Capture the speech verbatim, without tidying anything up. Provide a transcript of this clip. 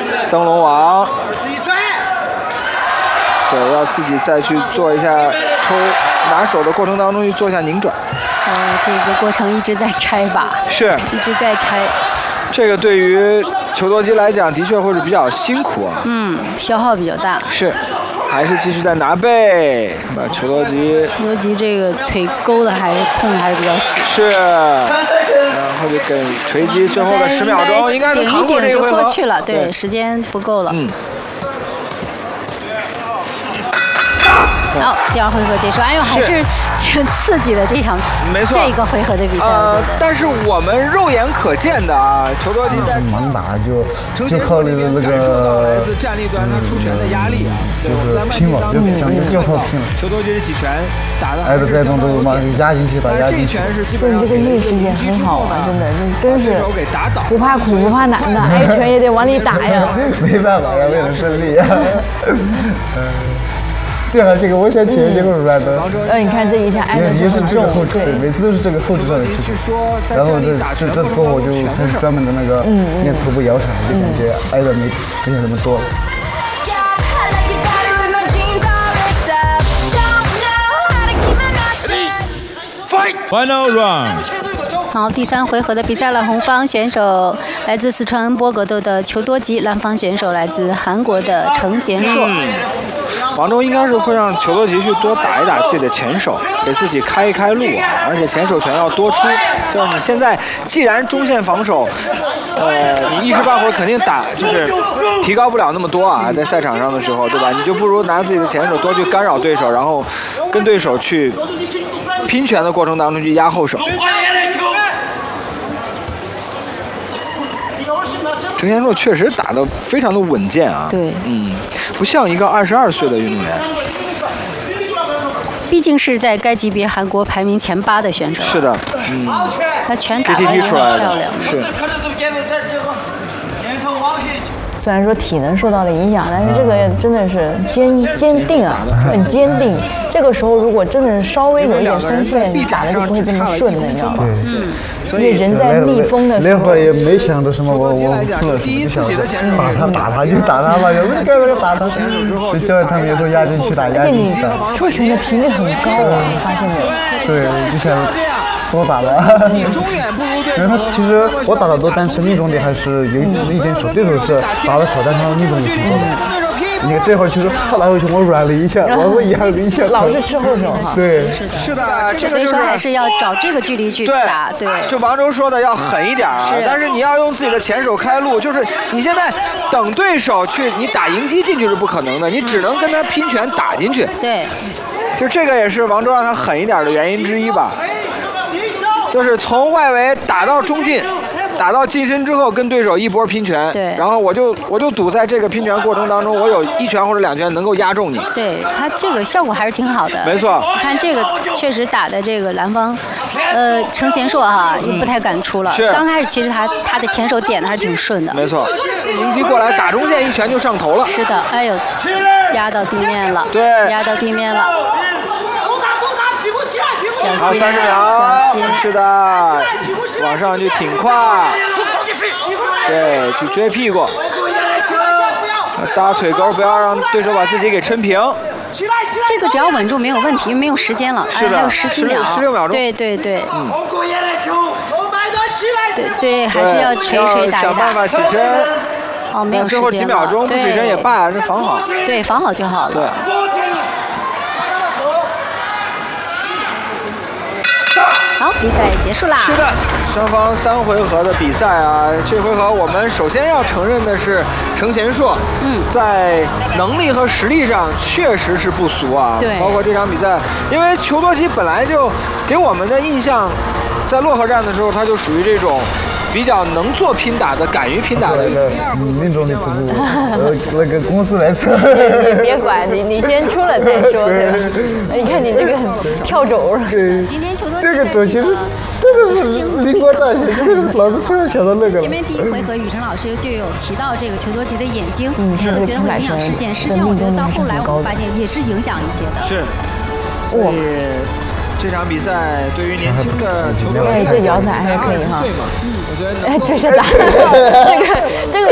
灯笼王，对，要自己再去做一下抽拿手的过程当中去做一下拧转。 呃，这个过程一直在拆把， 是一直在拆。 这个对于球多吉来讲，的确会是比较辛苦啊。 嗯，消耗比较大。 是，还是继续在拿背，把球多吉。 球多吉这个腿勾的还是控的还是比较死。 是。然后就跟锤击最后的十秒钟，应该能扛过这一回合。 顶一顶就过去了，对，时间不够了。 嗯。 好，第二回合结束。哎呦，还是挺刺激的这场， 没错， 这个回合的比赛。 呃，但是我们肉眼可见的啊，球多吉在猛打就就靠那个那个站立端他出拳的压力啊， 就是拼了，就想就靠拼了。 球多吉是几拳打的， 挨着再动都把压进去，把压进去。 对，你这个意识也很好啊，真的，这真是不怕苦不怕难的，挨拳也得往里打呀。 没办法呀，为了胜利呀。对了，这个我想起来这个软的。 呃，你看这一下挨的也是这个后对，每次都是这个后肢上的事情。然后这这这次过后我就开始专门的那个练头部摇闪，就感觉挨的没没有那么多了。 Final round。 好，第三回合的比赛了，红方选手来自四川波格斗的球多吉，蓝方选手来自韩国的程贤硕。 嗯王忠应该是会让球多吉去多打一打自己的前手，给自己开一开路啊，而且前手拳要多出。就是你现在既然中线防守，呃，你一时半会儿肯定打就是提高不了那么多啊，在赛场上的时候，对吧？你就不如拿自己的前手多去干扰对手，然后跟对手去拼拳的过程当中去压后手。程贤硕确实打得非常的稳健啊， 对， 嗯，不像一个二十二岁的运动员， 毕竟是在该级别韩国排名前八的选手。 是的，嗯， 他拳打得也很漂亮， 是。 虽然说体能受到了影响，但是这个真的是坚坚定啊，很坚定。这个时候如果真的是稍微有一点松懈，你打的就不会这么顺的，你知道吗？ 嗯。 因为人在逆风的时候， 那会儿也没想着什么我我输了，就想着打他打他就打他吧，有没有该不该打他？就教练他们有时候压进去打压进去打。 而且你出拳的频率很高啊，你发现没有？ 对，就想多打了。因为他其实我打的多，但是命中率还是有一点少。对手是打的少，但他命中率挺高的。你看这会儿就是后来回去我软了一下，我我压了一下， 老是吃后手哈。 对， 是的， 是的，这个所以说还是要找这个距离去打。对， 就王州说的要狠一点啊，但是你要用自己的前手开路，就是你现在等对手去，你打迎击进去是不可能的，你只能跟他拼拳打进去。 对， 就这个也是王州让他狠一点的原因之一吧，就是从外围打到中近。打到近身之后，跟对手一波拼拳， 对， 然后我就我就赌在这个拼拳过程当中，我有一拳或者两拳能够压中你。 对他这个效果还是挺好的。 没错， 你看这个确实打的这个蓝方，呃，程贤硕哈，也不太敢出了。 是。 刚开始其实他他的前手点的还是挺顺的。 没错，迎击过来打中线一拳就上头了。 是的，哎呦，压到地面了。 对， 压到地面了。 好，三十秒， 小心， 是的，往上去挺胯，对，去追屁股，搭腿勾，不要让对手把自己给抻平。 这个只要稳住没有问题，因为没有时间了， 是的， 还有十几秒， 十六秒钟。 对对对， 嗯， 对对，还是要捶捶打一打。 想办法起身。 哦，没有时间了。 最后几秒钟不起身也罢，这防好。 对，防好就好了。 对。 好，比赛结束啦。 是的，双方三回合的比赛啊，这回合我们首先要承认的是程贤硕， 嗯， 在能力和实力上确实是不俗啊。 对， 包括这场比赛，因为球多吉本来就给我们的印象，在洛河站的时候，他就属于这种比较能做拼打的、敢于拼打的。 命中率不足，呃，那个公司来测。 你别管，你你先出了再说，对吧？你看你这个跳轴。 今天球多吉这个短其实真的是灵光乍现，真的是老是突然想到那个。 前面第一回合雨辰老师就有提到这个球多吉的眼睛， 嗯， 我都觉得会影响视线。实际上我觉得到后来我发现也是影响一些的。 是。哇。这场比赛对于年轻的球队， 对这脚踩还是可以哈。 嗯，我觉得哎，这是打这个这个。